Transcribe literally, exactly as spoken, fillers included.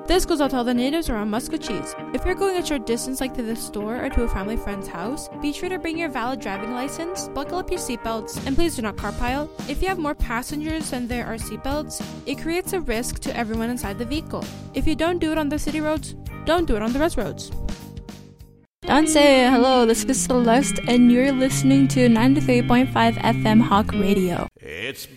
This goes out to all the natives around Muscatcheese. If you're going a short distance like to the store or to a family friend's house, be sure to bring your valid driving license, buckle up your seatbelts, and please do not carpile. If you have more passengers than there are seatbelts, it creates a risk to everyone inside the vehicle. If you don't do it on the city roads, don't do it on the rest roads. Danse, hello, this is Celeste, and you're listening to ninety-three point five F M Hawk Radio. It's